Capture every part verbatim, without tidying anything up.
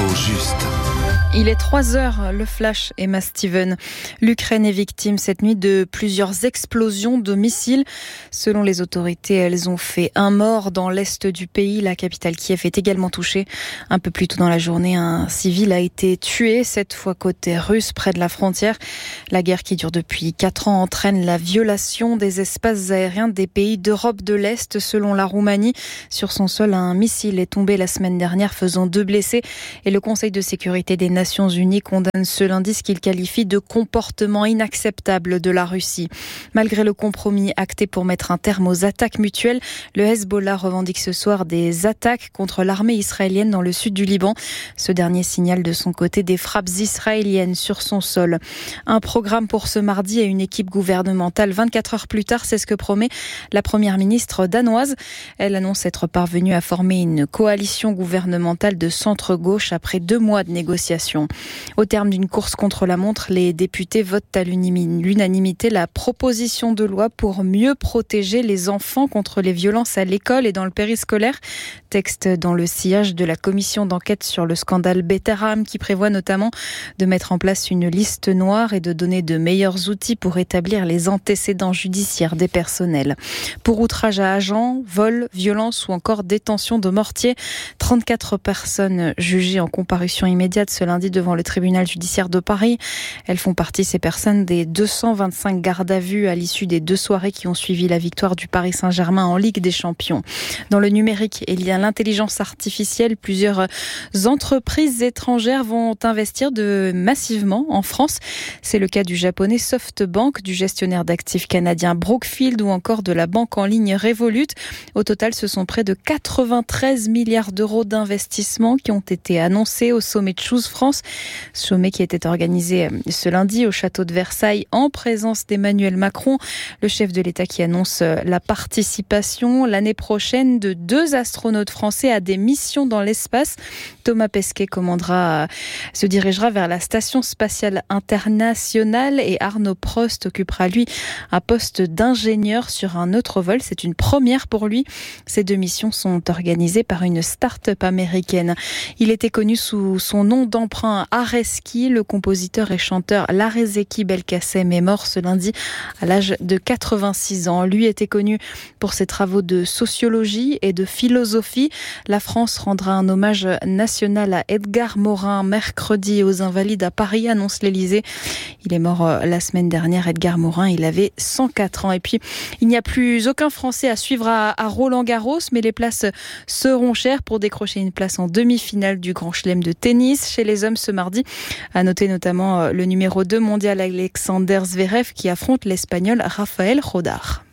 L'info juste. Il est trois heures, le flash, Emma Steven. L'Ukraine est victime cette nuit de plusieurs explosions de missiles. Selon les autorités, elles ont fait un mort dans l'est du pays. La capitale Kiev est également touchée. Un peu plus tôt dans la journée, un civil a été tué, cette fois côté russe, près de la frontière. La guerre qui dure depuis quatre ans entraîne la violation des espaces aériens des pays d'Europe de l'Est. Selon la Roumanie, sur son sol, un missile est tombé la semaine dernière, faisant deux blessés. Et le Conseil de sécurité des Nations Unies condamne ce lundi ce qu'il qualifie de comportement inacceptable de la Russie. Malgré le compromis acté pour mettre un terme aux attaques mutuelles, le Hezbollah revendique ce soir des attaques contre l'armée israélienne dans le sud du Liban. Ce dernier signale de son côté des frappes israéliennes sur son sol. Un programme pour ce mardi et une équipe gouvernementale vingt-quatre heures plus tard, c'est ce que promet la première ministre danoise. Elle annonce être parvenue à former une coalition gouvernementale de centre-gauche après deux mois de négociations. Au terme d'une course contre la montre, les députés votent à l'unanimité la proposition de loi pour mieux protéger les enfants contre les violences à l'école et dans le périscolaire. Texte dans le sillage de la commission d'enquête sur le scandale Betterham qui prévoit notamment de mettre en place une liste noire et de donner de meilleurs outils pour établir les antécédents judiciaires des personnels. Pour outrage à agent, vol, violence ou encore détention de mortier, trente-quatre personnes jugées en comparution immédiate ce lundi devant le tribunal judiciaire de Paris. Elles font partie, ces personnes, des deux cent vingt-cinq gardes à vue à l'issue des deux soirées qui ont suivi la victoire du Paris Saint-Germain en Ligue des Champions. Dans le numérique, il y a l'intelligence artificielle. Plusieurs entreprises étrangères vont investir de massivement en France. C'est le cas du japonais SoftBank, du gestionnaire d'actifs canadien Brookfield ou encore de la banque en ligne Revolut. Au total, ce sont près de quatre-vingt-treize milliards d'euros d'investissement qui ont été annoncés au sommet de Choose France. Sommet qui était organisé ce lundi au château de Versailles en présence d'Emmanuel Macron, le chef de l'État qui annonce la participation l'année prochaine de deux astronautes français à des missions dans l'espace. Thomas Pesquet commandera, se dirigera vers la station spatiale internationale et Arnaud Prost occupera lui un poste d'ingénieur sur un autre vol. C'est une première pour lui. Ces deux missions sont organisées par une start-up américaine. Il était connu sous son nom d'emprunt Areski. Le compositeur et chanteur Larezeki Belkacem est mort ce lundi à l'âge de quatre-vingt-six ans. Lui était connu pour ses travaux de sociologie et de philosophie. La France rendra un hommage national à Edgar Morin mercredi aux Invalides à Paris, annonce l'Élysée. Il est mort la semaine dernière, Edgar Morin, il avait cent quatre ans. Et puis, il n'y a plus aucun Français à suivre à, à Roland-Garros, mais les places seront chères pour décrocher une place en demi-finale du Grand Chelem de tennis. Chez les hommes ce mardi, à noter notamment le numéro deux mondial Alexander Zverev qui affronte l'Espagnol Rafael Rodar.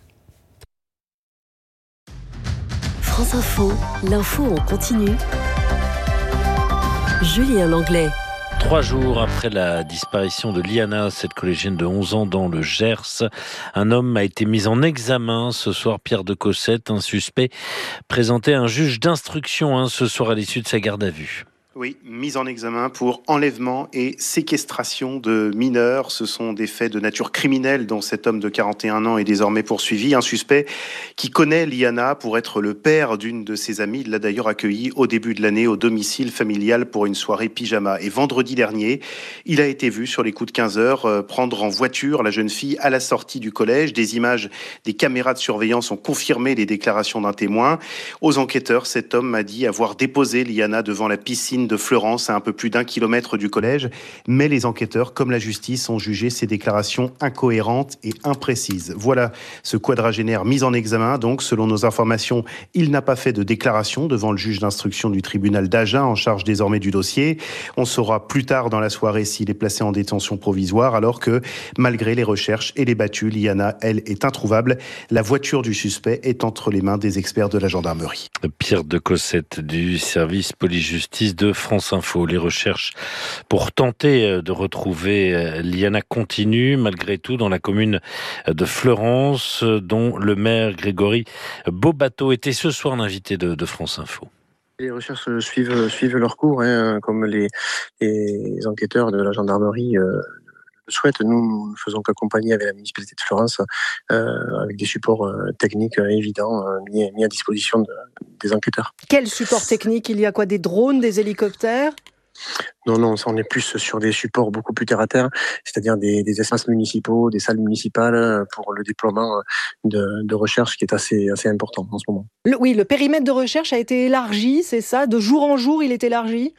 France Info, l'info en continu. Julien Langlais. Trois jours après la disparition de Liana, cette collégienne de onze ans dans le Gers, un homme a été mis en examen ce soir, Pierre de Cossette, un suspect présenté à un juge d'instruction hein, ce soir à l'issue de sa garde à vue. Oui, mise en examen pour enlèvement et séquestration de mineurs. Ce sont des faits de nature criminelle dont cet homme de quarante et un ans est désormais poursuivi. Un suspect qui connaît Liana pour être le père d'une de ses amies. Il l'a d'ailleurs accueilli au début de l'année au domicile familial pour une soirée pyjama. Et vendredi dernier, il a été vu sur les coups de quinze heures prendre en voiture la jeune fille à la sortie du collège. Des images des caméras de surveillance ont confirmé les déclarations d'un témoin. Aux enquêteurs, cet homme a dit avoir déposé Liana devant la piscine de Fleurance, à un peu plus d'un kilomètre du collège. Mais les enquêteurs, comme la justice, ont jugé ces déclarations incohérentes et imprécises. Voilà ce quadragénaire mis en examen. Donc, selon nos informations, il n'a pas fait de déclaration devant le juge d'instruction du tribunal d'Agen, en charge désormais du dossier. On saura plus tard dans la soirée s'il est placé en détention provisoire, alors que, malgré les recherches et les battues, Liana, elle, est introuvable. La voiture du suspect est entre les mains des experts de la gendarmerie. Pierre de Cossette du service police-justice de France Info. Les recherches pour tenter de retrouver Liana continuent malgré tout dans la commune de Fleurance, dont le maire Grégory Beaubateau était ce soir l'invité de, de France Info. Les recherches suivent, suivent leur cours, hein, comme les, les enquêteurs de la gendarmerie euh, le souhaitent. Nous, nous ne faisons qu'accompagner avec la municipalité de Fleurance, euh, avec des supports euh, techniques euh, évidents euh, mis, mis à disposition de, des enquêteurs. Quel support technique? Il y a quoi? Des drones, des hélicoptères? Non, non, on est plus sur des supports beaucoup plus terre à terre, c'est-à-dire des, des espaces municipaux, des salles municipales pour le déploiement de, de recherche qui est assez, assez important en ce moment. Le, oui, le périmètre de recherche a été élargi, c'est ça? De jour en jour, il est élargi?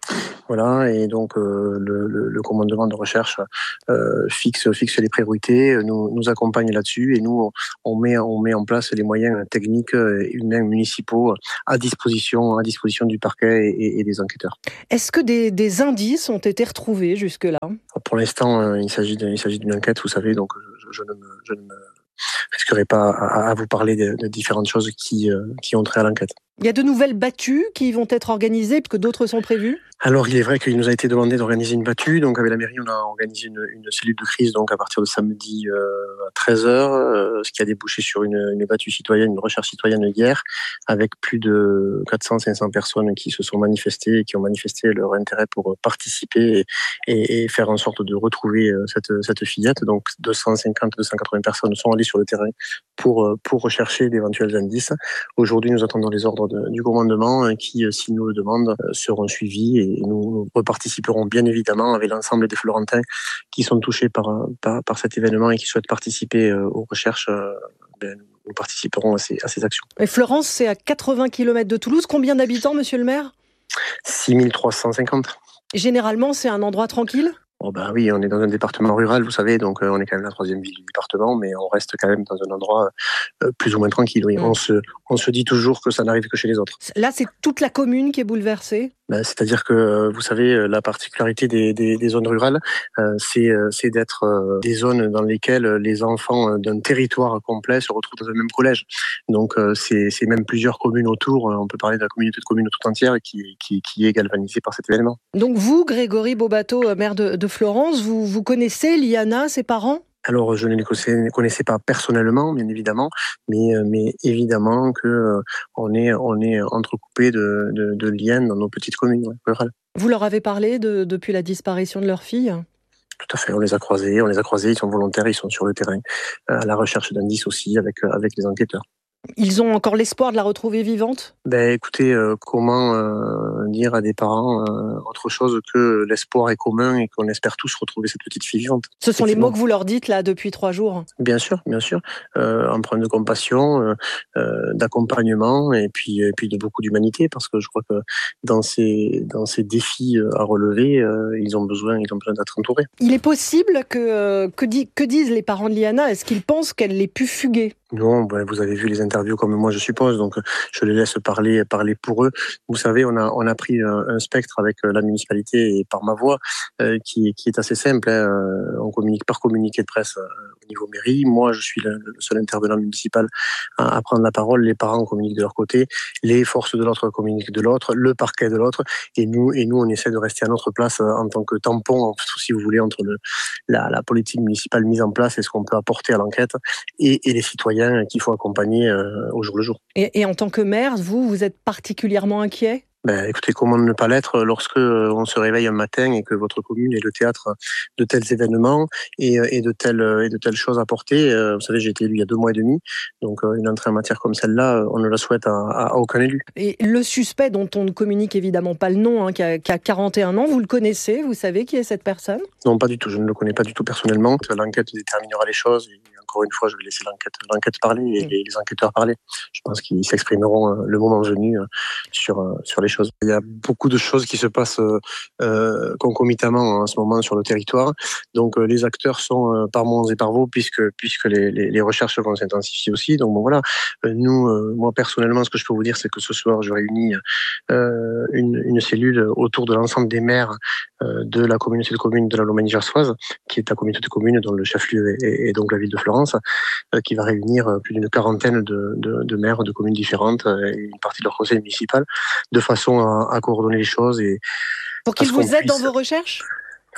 Voilà, et donc euh, le, le, le commandement de recherche euh, fixe, fixe les priorités, nous, nous accompagne là-dessus, et nous on met, on met en place les moyens techniques, humains, municipaux à disposition, à disposition du parquet et, et des enquêteurs. Est-ce que des, des indices ont été retrouvés jusque-là? Pour l'instant, il s'agit, de, il s'agit d'une enquête, vous savez, donc je, je ne me, je ne me risquerai pas à, à vous parler de, de différentes choses qui, euh, qui ont trait à l'enquête. Il y a de nouvelles battues qui vont être organisées, puisque d'autres sont prévues? Alors, il est vrai qu'il nous a été demandé d'organiser une battue. Donc, avec la mairie, on a organisé une, une cellule de crise donc à partir de samedi euh, à treize heures, euh, ce qui a débouché sur une, une battue citoyenne, une recherche citoyenne hier, avec plus de quatre cents à cinq cents personnes qui se sont manifestées et qui ont manifesté leur intérêt pour participer et, et, et faire en sorte de retrouver cette, cette fillette. Donc, deux cent cinquante à deux cent quatre-vingts personnes sont allées sur le terrain pour, pour rechercher d'éventuels indices. Aujourd'hui, nous attendons les ordres de, du commandement qui, s'ils nous le demandent, seront suivis et Et nous reparticiperons bien évidemment avec l'ensemble des Florentins qui sont touchés par, par, par cet événement et qui souhaitent participer aux recherches. Ben, nous participerons à ces, à ces actions. Et Fleurance, c'est à quatre-vingts kilomètres de Toulouse. Combien d'habitants, monsieur le maire? six mille trois cent cinquante. Généralement, c'est un endroit tranquille? Oh ben oui, on est dans un département rural, vous savez, donc euh, on est quand même la troisième ville du département, mais on reste quand même dans un endroit euh, plus ou moins tranquille. Oui. Mmh. On se, on se dit toujours que ça n'arrive que chez les autres. Là, c'est toute la commune qui est bouleversée? Ben, c'est-à-dire que, vous savez, la particularité des, des, des zones rurales, euh, c'est, c'est d'être euh, des zones dans lesquelles les enfants d'un territoire complet se retrouvent dans un même collège. Donc, euh, c'est, c'est même plusieurs communes autour. On peut parler de la communauté de communes tout entière qui, qui, qui est galvanisée par cet événement. Donc, vous, Grégory Beaubateau, maire de, de Fleurance, vous, vous connaissez Liana, ses parents? Alors, je ne les connaissais, connaissais pas personnellement, bien évidemment, mais, mais évidemment que euh, on est, on est entrecoupé de, de, de liens dans nos petites communes ouais, rurales. Vous leur avez parlé de, depuis la disparition de leur fille? Tout à fait, on les a croisés, on les a croisés, ils sont volontaires, ils sont sur le terrain, à la recherche d'indices aussi avec, avec les enquêteurs. Ils ont encore l'espoir de la retrouver vivante? Ben, écoutez, euh, comment euh, dire à des parents euh, autre chose que l'espoir est commun et qu'on espère tous retrouver cette petite fille vivante. Ce sont les mots que vous leur dites là depuis trois jours? Bien sûr, bien sûr. Euh, empreinte de compassion, euh, euh, d'accompagnement et puis, et puis de beaucoup d'humanité, parce que je crois que dans ces, dans ces défis à relever, euh, ils ont besoin, ils ont besoin d'être entourés. Il est possible que, que, dit, que disent les parents de Liana? Est-ce qu'ils pensent qu'elle ait pu fuguer? Non, ben vous avez vu les interviews comme moi, je suppose, donc je les laisse parler, parler pour eux. Vous savez, on a, on a pris un, un spectre avec la municipalité et par ma voix, euh, qui, qui est assez simple. Hein. On communique par communiqué de presse euh, au niveau mairie. Moi, je suis le, le seul intervenant municipal à, à prendre la parole. Les parents communiquent de leur côté, les forces de l'autre communiquent de l'autre, le parquet de l'autre, et nous, et nous, on essaie de rester à notre place en tant que tampon, si vous voulez, entre le, la, la politique municipale mise en place et ce qu'on peut apporter à l'enquête et, et les citoyens qu'il faut accompagner euh, au jour le jour. Et, et en tant que maire, vous, vous êtes particulièrement inquiet? Ben, écoutez, comment ne pas l'être lorsque on se réveille un matin et que votre commune est le théâtre de tels événements et, et de telles et de telles choses à porter. Vous savez, j'ai été élu il y a deux mois et demi, donc une entrée en matière comme celle-là, on ne la souhaite à, à, à aucun élu. Et le suspect, dont on ne communique évidemment pas le nom, hein, qui, a, qui a quarante et un ans, vous le connaissez? Vous savez qui est cette personne? Non, pas du tout. Je ne le connais pas du tout personnellement. L'enquête déterminera les choses. Et encore une fois, je vais laisser l'enquête, l'enquête parler et les, les enquêteurs parler. Je pense qu'ils s'exprimeront le moment venu sur sur les choses. Il y a beaucoup de choses qui se passent euh, concomitamment en ce moment sur le territoire. Donc euh, les acteurs sont euh, par Mons et par Vaux puisque puisque les, les, les recherches vont s'intensifier aussi. Donc bon voilà. Euh, nous, euh, moi personnellement, ce que je peux vous dire, c'est que ce soir, je réunis euh, une, une cellule autour de l'ensemble des maires euh, de la communauté de communes de la Lommanie gersoise, qui est la communauté de communes dont le chef-lieu est, est donc la ville de Fleurance, euh, qui va réunir plus d'une quarantaine de, de, de maires de communes différentes et une partie de leur conseil municipal, de façon à, à coordonner les choses et pour qu'ils vous aident puisse... dans vos recherches.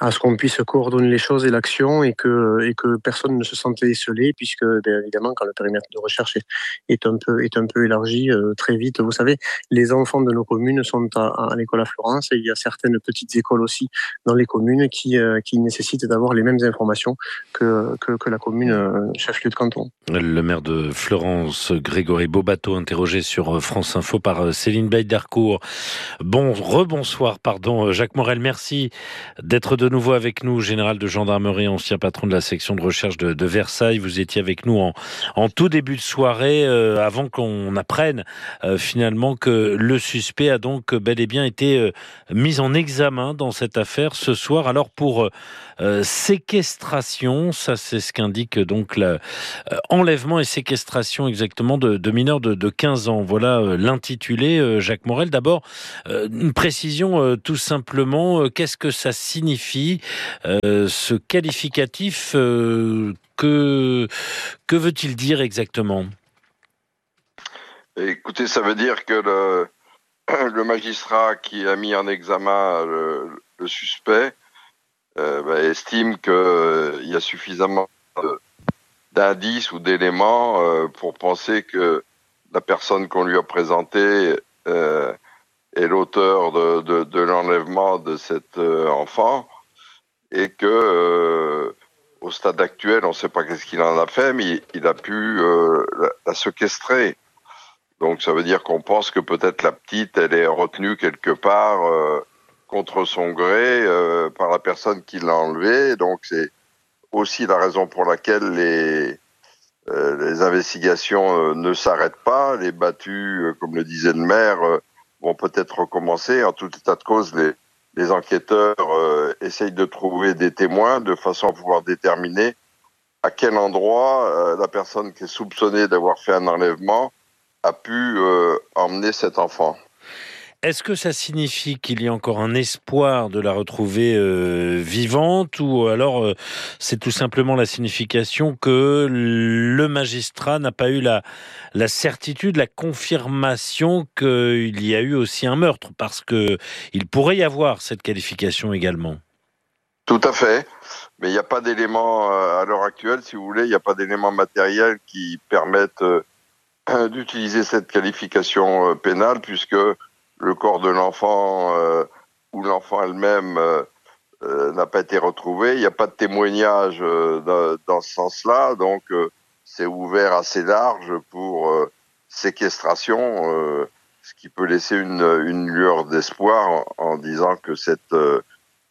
à ce qu'on puisse coordonner les choses et l'action et que, et que personne ne se sente esselé, puisque bien évidemment quand le périmètre de recherche est, est, un, peu, est un peu élargi, euh, très vite, vous savez, les enfants de nos communes sont à, à l'école à Florence et il y a certaines petites écoles aussi dans les communes qui, euh, qui nécessitent d'avoir les mêmes informations que, que, que la commune euh, chef-lieu de canton. Le maire de Florence, Grégory Beaubateau, interrogé sur France Info par Céline Baye-Darcourt. Bon, rebonsoir, pardon, Jacques Morel, merci d'être de nouveau avec nous, général de gendarmerie, ancien patron de la section de recherche de, de Versailles. Vous étiez avec nous en, en tout début de soirée, euh, avant qu'on apprenne euh, finalement que le suspect a donc bel et bien été euh, mis en examen dans cette affaire ce soir. Alors pour euh, séquestration, ça c'est ce qu'indique donc la, euh, enlèvement et séquestration exactement de, de mineurs de, de quinze ans. Voilà euh, l'intitulé, euh, Jacques Morel. D'abord, euh, une précision euh, tout simplement, euh, qu'est-ce que ça signifie, euh, ce qualificatif, euh, que, que veut-il dire exactement ? Écoutez, ça veut dire que le, le magistrat qui a mis en examen le, le suspect euh, bah, estime qu'il euh, y a suffisamment de, d'indices ou d'éléments euh, pour penser que la personne qu'on lui a présentée euh, est l'auteur de, de, de l'enlèvement de cet euh, enfant, et que euh, au stade actuel, on ne sait pas qu'est-ce qu'il en a fait, mais il, il a pu euh, la, la séquestrer. Donc ça veut dire qu'on pense que peut-être la petite, elle est retenue quelque part euh, contre son gré euh, par la personne qui l'a enlevée. Donc c'est aussi la raison pour laquelle les euh, les investigations euh, ne s'arrêtent pas. Les battues, euh, comme le disait le maire, euh, vont peut-être recommencer. En tout état de cause, les les enquêteurs euh, essayent de trouver des témoins de façon à pouvoir déterminer à quel endroit euh, la personne qui est soupçonnée d'avoir fait un enlèvement a pu euh, emmener cet enfant. Est-ce que ça signifie qu'il y a encore un espoir de la retrouver euh, vivante, ou alors euh, c'est tout simplement la signification que le magistrat n'a pas eu la, la certitude, la confirmation qu'il y a eu aussi un meurtre, parce que il pourrait y avoir cette qualification également. Tout à fait, mais il n'y a pas d'éléments euh, à l'heure actuelle, si vous voulez, il n'y a pas d'éléments matériels qui permettent euh, d'utiliser cette qualification euh, pénale, puisque le corps de l'enfant euh, ou l'enfant elle-même euh, euh, n'a pas été retrouvé. Il n'y a pas de témoignage euh, dans, dans ce sens-là, donc euh, c'est ouvert assez large pour euh, séquestration, euh, ce qui peut laisser une, une lueur d'espoir en, en disant que cette, euh,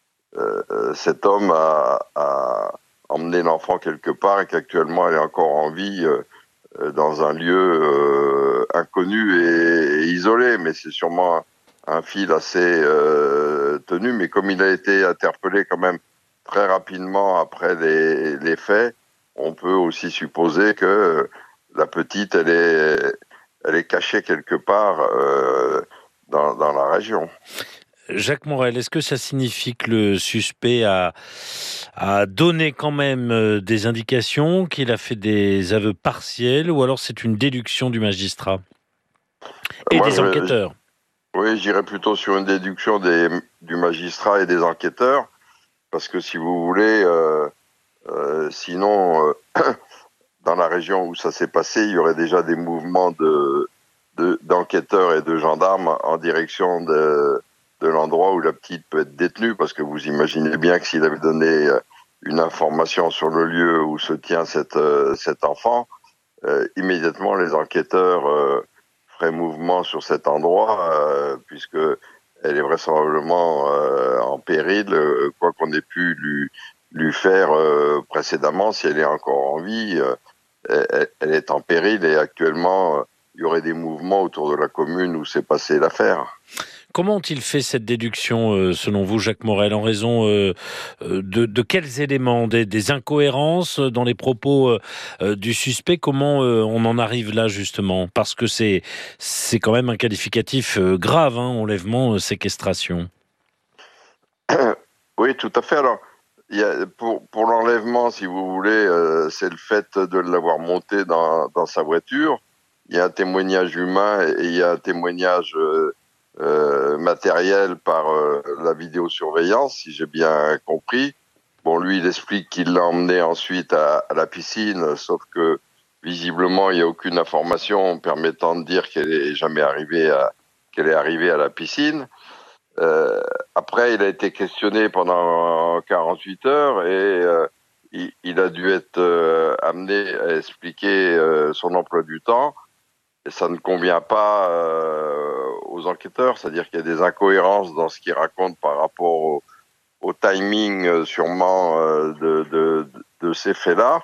euh, cet homme a, a emmené l'enfant quelque part et qu'actuellement elle est encore en vie euh, dans un lieu euh, inconnu et, et isolé, mais c'est sûrement un, un fil assez euh, tenu. Mais comme il a été interpellé quand même très rapidement après les, les faits, on peut aussi supposer que la petite, elle est, elle est cachée quelque part euh, dans, dans la région. Jacques Morel, est-ce que ça signifie que le suspect a, a donné quand même des indications, qu'il a fait des aveux partiels, ou alors c'est une déduction du magistrat et Moi, des je, enquêteurs? je, Oui, j'irais plutôt sur une déduction des, du magistrat et des enquêteurs, parce que si vous voulez, euh, euh, sinon, euh, dans la région où ça s'est passé, il y aurait déjà des mouvements de, de, d'enquêteurs et de gendarmes en direction de... de l'endroit où la petite peut être détenue, parce que vous imaginez bien que s'il avait donné une information sur le lieu où se tient cette, euh, cet enfant, euh, immédiatement les enquêteurs euh, feraient mouvement sur cet endroit, euh, puisque elle est vraisemblablement euh, en péril, euh, quoi qu'on ait pu lui, lui faire euh, précédemment, si elle est encore en vie, euh, elle, elle est en péril, et actuellement, euh, il y aurait des mouvements autour de la commune où s'est passée l'affaire. Comment ont-ils fait cette déduction, euh, selon vous, Jacques Morel, en raison euh, de, de quels éléments, des, des incohérences dans les propos euh, du suspect? Comment euh, on en arrive là, justement? Parce que c'est, c'est quand même un qualificatif euh, grave, hein, enlèvement, euh, séquestration. Oui, tout à fait. Alors, il y a, pour, pour l'enlèvement, si vous voulez, euh, c'est le fait de l'avoir monté dans, dans sa voiture. Il y a un témoignage humain et il y a un témoignage... Euh, euh, matériel par euh, la vidéosurveillance, si j'ai bien compris. Bon, lui, il explique qu'il l'a emmené ensuite à, à la piscine, sauf que visiblement, il n'y a aucune information permettant de dire qu'elle est jamais arrivée à, qu'elle est arrivée à la piscine. Euh, après, il a été questionné pendant quarante-huit heures et euh, il, il a dû être euh, amené à expliquer euh, son emploi du temps. Et ça ne convient pas euh, aux enquêteurs, c'est-à-dire qu'il y a des incohérences dans ce qu'il raconte par rapport au, au timing euh, sûrement euh, de, de, de ces faits-là.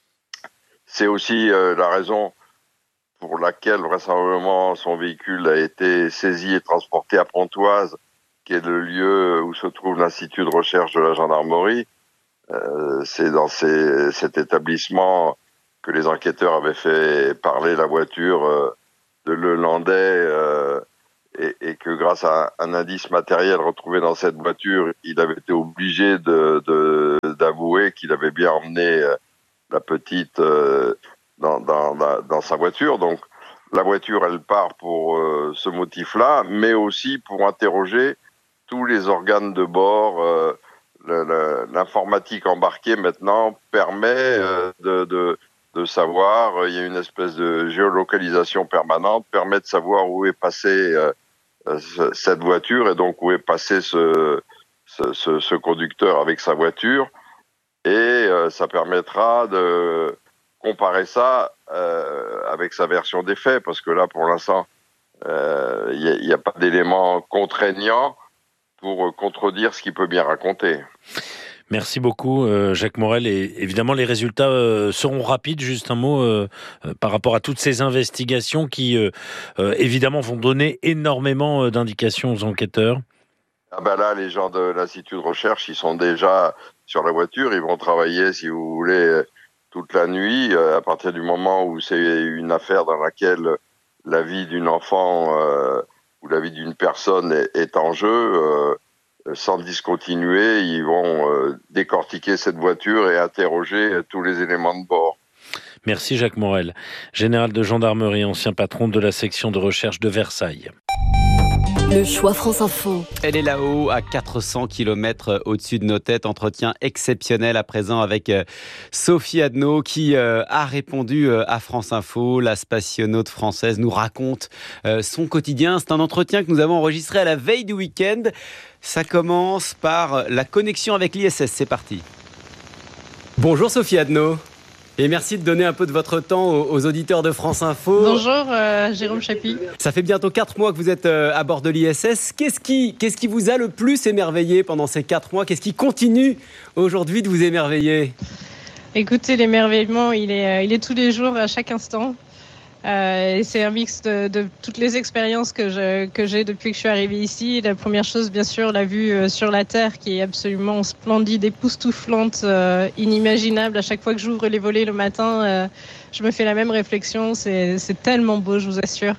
C'est aussi euh, la raison pour laquelle vraisemblablement son véhicule a été saisi et transporté à Pontoise, qui est le lieu où se trouve l'Institut de recherche de la gendarmerie. Euh, c'est dans ces, cet établissement que les enquêteurs avaient fait parler la voiture euh, de Lelandais euh, et, et que grâce à un indice matériel retrouvé dans cette voiture, il avait été obligé de, de, d'avouer qu'il avait bien emmené euh, la petite euh, dans, dans, dans sa voiture. Donc la voiture, elle part pour euh, ce motif-là, mais aussi pour interroger tous les organes de bord. Euh, le, le, l'informatique embarquée maintenant permet euh, de, de, de savoir, euh, il y a une espèce de géolocalisation permanente, permet de savoir où est passée euh, cette voiture et donc où est passé ce, ce, ce, ce conducteur avec sa voiture. Et euh, ça permettra de comparer ça euh, avec sa version des faits, parce que là, pour l'instant, il euh, n'y a, a pas d'éléments contraignants pour contredire ce qu'il peut bien raconter. Merci beaucoup, euh, Jacques Morel. Et évidemment, les résultats euh, seront rapides. Juste un mot euh, euh, par rapport à toutes ces investigations qui, euh, euh, évidemment, vont donner énormément euh, d'indications aux enquêteurs. Ah ben là, les gens de l'Institut de recherche, ils sont déjà sur la voiture. Ils vont travailler, si vous voulez, toute la nuit. À partir du moment où c'est une affaire dans laquelle la vie d'une enfant euh, ou la vie d'une personne est, est en jeu, euh, sans discontinuer, ils vont euh, décortiquer cette voiture et interroger tous les éléments de bord. Merci Jacques Morel, général de gendarmerie, ancien patron de la section de recherche de Versailles. Le choix France Info. Elle est là-haut, à quatre cents kilomètres au-dessus de nos têtes. Entretien exceptionnel à présent avec Sophie Adno qui a répondu à France Info. La spationaute française nous raconte son quotidien. C'est un entretien que nous avons enregistré à la veille du week-end. Ça commence par la connexion avec l'I S S. C'est parti. Bonjour Sophie Adno. Et merci de donner un peu de votre temps aux auditeurs de France Info. Bonjour, euh, Jérôme Chapy. Ça fait bientôt quatre mois que vous êtes euh, à bord de l'I S S. Qu'est-ce qui, qu'est-ce qui vous a le plus émerveillé pendant ces quatre mois ? Qu'est-ce qui continue aujourd'hui de vous émerveiller ? Écoutez, l'émerveillement, il est, euh, il est tous les jours, à chaque instant. Euh, et c'est un mix de, de toutes les expériences que, je, que j'ai depuis que je suis arrivée ici. La première chose, bien sûr, la vue euh, sur la Terre qui est absolument splendide, époustouflante, euh, inimaginable. À chaque fois que j'ouvre les volets le matin, euh, je me fais la même réflexion. C'est, c'est tellement beau, je vous assure.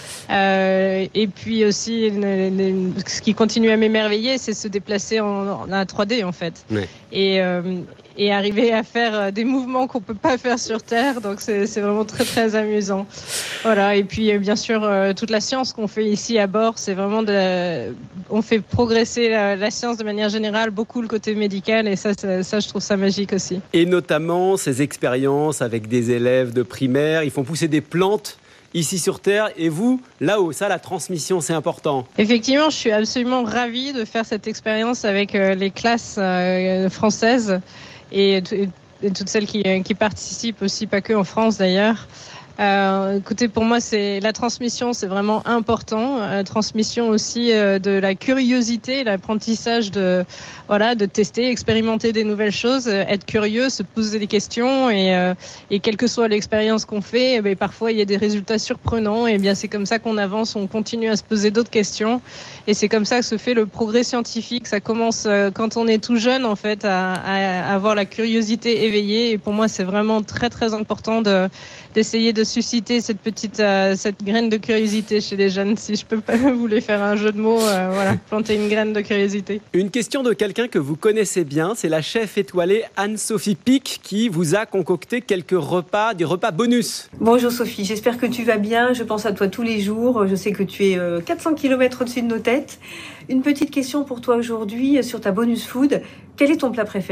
Euh, et puis aussi, le, le, ce qui continue à m'émerveiller, c'est se déplacer en, en trois D, en fait. Ouais. Et... Euh, et arriver à faire des mouvements qu'on peut pas faire sur Terre, donc c'est, c'est vraiment très très amusant. Voilà, et puis bien sûr euh, toute la science qu'on fait ici à bord, c'est vraiment de, on fait progresser la, la science de manière générale, beaucoup le côté médical, et ça, ça, ça je trouve ça magique aussi. Et notamment ces expériences avec des élèves de primaire, ils font pousser des plantes ici sur Terre, et vous, là-haut, ça, la transmission, c'est important. Effectivement, je suis absolument ravie de faire cette expérience avec euh, les classes euh, françaises. Et, t- et toutes celles qui, qui participent aussi, pas que en France d'ailleurs. Euh, écoutez, pour moi, c'est la transmission, c'est vraiment important. La transmission aussi euh, de la curiosité, l'apprentissage de, voilà, de tester, expérimenter des nouvelles choses, euh, être curieux, se poser des questions et, euh, et quelle que soit l'expérience qu'on fait, eh bien, parfois il y a des résultats surprenants. Et bien c'est comme ça qu'on avance, on continue à se poser d'autres questions. Et c'est comme ça que se fait le progrès scientifique. Ça commence euh, quand on est tout jeune, en fait, à, à, à avoir la curiosité éveillée. Et pour moi, c'est vraiment très très important de, d'essayer de de susciter cette petite euh, cette graine de curiosité chez les jeunes. Si je peux pas vous les faire un jeu de mots, euh, voilà, planter une graine de curiosité. Une question de quelqu'un que vous connaissez bien, c'est la chef étoilée Anne-Sophie Pic qui vous a concocté quelques repas, des repas bonus. Bonjour Sophie, j'espère que tu vas bien. Je pense à toi tous les jours. Je sais que tu es euh, quatre cents kilomètres au-dessus de nos têtes. Une petite question pour toi aujourd'hui sur ta bonus food. Quel est ton plat préféré ?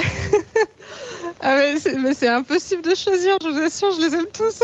Ah mais c'est, mais c'est impossible de choisir, je vous assure, je les aime tous.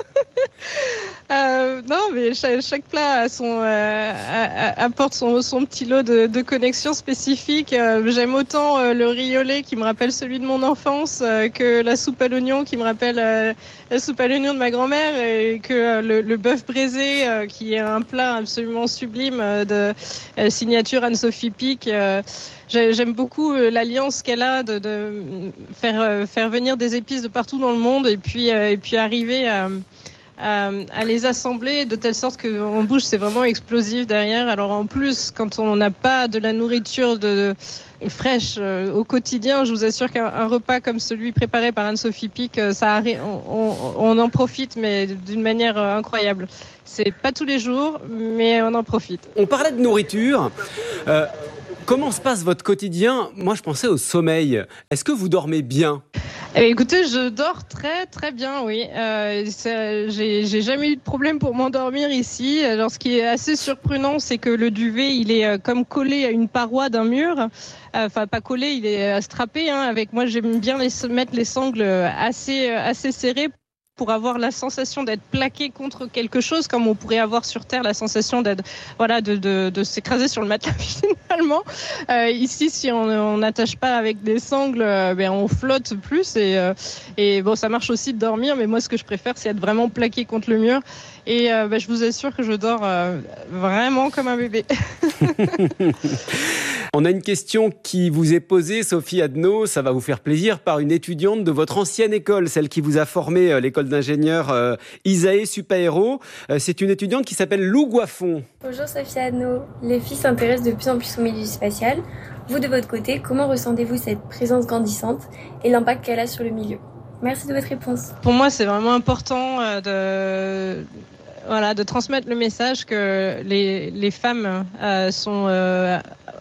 euh, non, mais chaque, chaque plat a son, euh, a, a, apporte son, son petit lot de, de connexions spécifiques. Euh, j'aime autant euh, le riz au lait qui me rappelle celui de mon enfance euh, que la soupe à l'oignon qui me rappelle euh, la soupe à l'oignon de ma grand-mère et que euh, le, le bœuf braisé euh, qui est un plat absolument sublime euh, de euh, signature Anne-Sophie Pic. Euh, J'aime beaucoup l'alliance qu'elle a de, de faire, faire venir des épices de partout dans le monde et puis, et puis arriver à, à, à les assembler de telle sorte qu'en bouche c'est vraiment explosif derrière. Alors en plus, quand on n'a pas de la nourriture de, de, fraîche au quotidien, je vous assure qu'un un repas comme celui préparé par Anne-Sophie Pic, ça, on, on, on en profite mais d'une manière incroyable. C'est pas tous les jours, mais on en profite. On parlait de nourriture. Euh... Comment se passe votre quotidien ? Moi, je pensais au sommeil. Est-ce que vous dormez bien ? Eh bien, écoutez, je dors très très bien, oui. Euh, j'ai, j'ai jamais eu de problème pour m'endormir ici. Alors, ce qui est assez surprenant, c'est que le duvet, il est comme collé à une paroi d'un mur. Enfin, pas collé, il est strappé. Hein. Avec moi, j'aime bien les, mettre les sangles assez assez serrées pour avoir la sensation d'être plaqué contre quelque chose, comme on pourrait avoir sur Terre la sensation d'être, voilà, de, de, de s'écraser sur le matelas finalement. Euh, ici, si on n'attache pas avec des sangles, euh, ben on flotte plus et, euh, et bon, ça marche aussi de dormir, mais moi, ce que je préfère, c'est être vraiment plaqué contre le mur. Et euh, ben, je vous assure que je dors euh, vraiment comme un bébé. On a une question qui vous est posée, Sophie Adno, ça va vous faire plaisir, par une étudiante de votre ancienne école, celle qui vous a formé, euh, l'école d'ingénieurs euh, Isae Supaéro. Euh, c'est une étudiante qui s'appelle Lou Goiffon. Bonjour Sophie Adno, les filles s'intéressent de plus en plus au milieu spatial. Vous, de votre côté, comment ressentez-vous cette présence grandissante et l'impact qu'elle a sur le milieu ? Merci de votre réponse. Pour moi, c'est vraiment important euh, de... Voilà, de transmettre le message que les, les femmes euh, sont euh,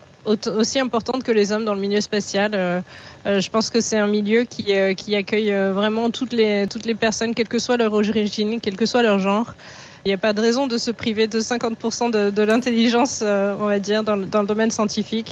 aussi importantes que les hommes dans le milieu spatial. Euh, euh, je pense que c'est un milieu qui, euh, qui accueille vraiment toutes les, toutes les personnes, quelle que soit leur origine, quel que soit leur genre. Il n'y a pas de raison de se priver de cinquante pour cent de, de l'intelligence, euh, on va dire, dans, dans le domaine scientifique.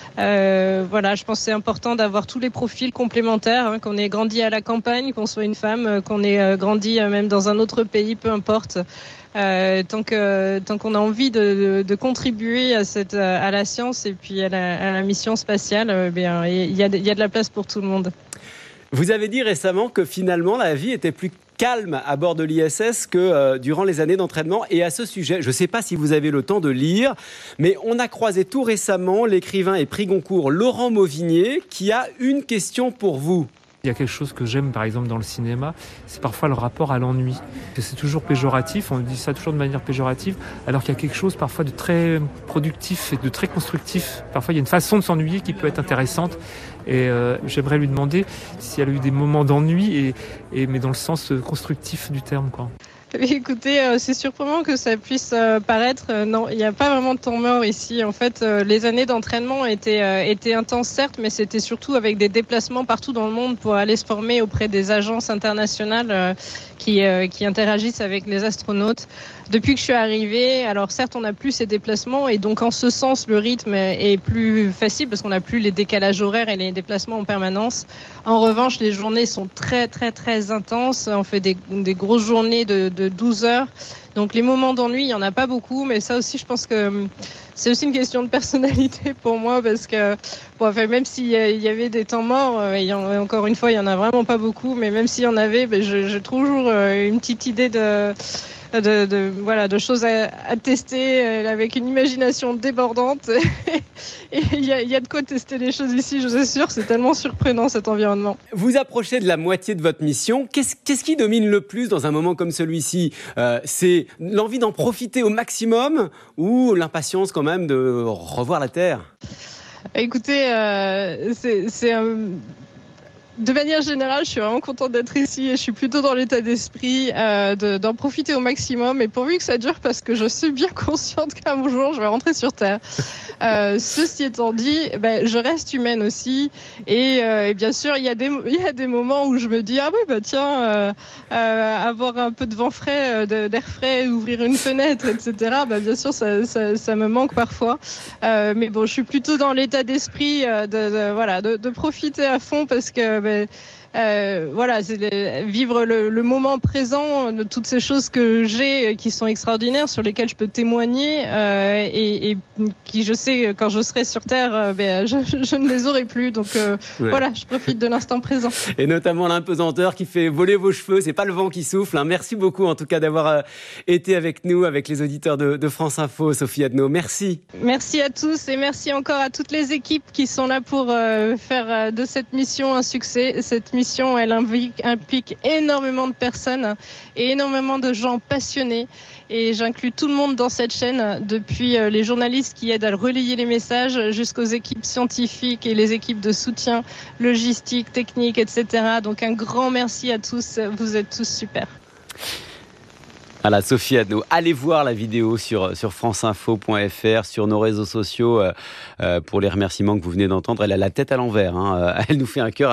Euh, voilà, je pense que c'est important d'avoir tous les profils complémentaires, hein, qu'on ait grandi à la campagne, qu'on soit une femme, qu'on ait euh, grandi euh, même dans un autre pays, peu importe. Euh, tant que tant qu'on a envie de, de, de contribuer à cette à la science et puis à la, à la mission spatiale, euh, bien il y a il y a de la place pour tout le monde. Vous avez dit récemment que finalement la vie était plus calme à bord de l'I S S que euh, durant les années d'entraînement. Et à ce sujet, je ne sais pas si vous avez le temps de lire, mais on a croisé tout récemment l'écrivain et prix Goncourt Laurent Mauvigné qui a une question pour vous. Il y a quelque chose que j'aime par exemple dans le cinéma, c'est parfois le rapport à l'ennui. C'est toujours péjoratif, on dit ça toujours de manière péjorative, alors qu'il y a quelque chose parfois de très productif et de très constructif. Parfois il y a une façon de s'ennuyer qui peut être intéressante. Et euh, j'aimerais lui demander si elle a eu des moments d'ennui, et, et, mais dans le sens constructif du terme, quoi. Écoutez, euh, c'est surprenant que ça puisse euh, paraître. Euh, non, il n'y a pas vraiment de temps mort ici. En fait, euh, les années d'entraînement étaient, euh, étaient intenses, certes, mais c'était surtout avec des déplacements partout dans le monde pour aller se former auprès des agences internationales euh, qui, euh, qui interagissent avec les astronautes. Depuis que je suis arrivée, alors certes, on n'a plus ces déplacements et donc en ce sens, le rythme est plus facile parce qu'on n'a plus les décalages horaires et les déplacements en permanence. En revanche, les journées sont très, très, très intenses. On fait des, des grosses journées de, de douze heures. Donc les moments d'ennui, il n'y en a pas beaucoup, mais ça aussi, je pense que c'est aussi une question de personnalité pour moi parce que bon, enfin, même s'il y avait des temps morts, et y en, encore une fois, il n'y en a vraiment pas beaucoup, mais même s'il y en avait, ben, j'ai toujours une petite idée de... De, de, voilà, de choses à, à tester euh, avec une imagination débordante. Et il y, y a de quoi tester les choses ici, je vous assure, c'est tellement surprenant cet environnement. Vous approchez de la moitié de votre mission. Qu'est-ce, qu'est-ce qui domine le plus dans un moment comme celui-ci ? euh, C'est l'envie d'en profiter au maximum ou l'impatience quand même de revoir la Terre ? Écoutez, euh, c'est, c'est un... de manière générale, je suis vraiment contente d'être ici et je suis plutôt dans l'état d'esprit euh, de, d'en profiter au maximum et pourvu que ça dure parce que je suis bien consciente qu'un jour je vais rentrer sur Terre. Euh, ceci étant dit, ben, je reste humaine aussi et, euh, et bien sûr il y a des il y a des moments où je me dis ah oui bah tiens euh, euh, avoir un peu de vent frais, de, d'air frais, ouvrir une fenêtre, et cetera. Ben, bien sûr ça, ça, ça me manque parfois, euh, mais bon je suis plutôt dans l'état d'esprit euh, de, de voilà de, de profiter à fond parce que ben, euh, voilà, c'est le, vivre le, le moment présent de toutes ces choses que j'ai qui sont extraordinaires, sur lesquelles je peux témoigner euh, et, et qui, je sais, quand je serai sur Terre, euh, ben, je, je ne les aurai plus. Donc euh, ouais. Voilà, je profite de l'instant présent. Et notamment l'impesanteur qui fait voler vos cheveux. C'est pas le vent qui souffle. Hein. Merci beaucoup, en tout cas, d'avoir euh, été avec nous, avec les auditeurs de, de France Info. Sophie Adno, merci. Merci à tous et merci encore à toutes les équipes qui sont là pour euh, faire de cette mission un succès. Cette mission elle implique, implique énormément de personnes et énormément de gens passionnés et j'inclus tout le monde dans cette chaîne, depuis les journalistes qui aident à relayer les messages jusqu'aux équipes scientifiques et les équipes de soutien logistique, technique, et cetera. Donc un grand merci à tous, vous êtes tous super. Voilà, Sophie Adno. Allez voir la vidéo sur, sur franceinfo point f r, sur nos réseaux sociaux, euh, pour les remerciements que vous venez d'entendre. Elle a la tête à l'envers, hein. Elle nous fait un cœur.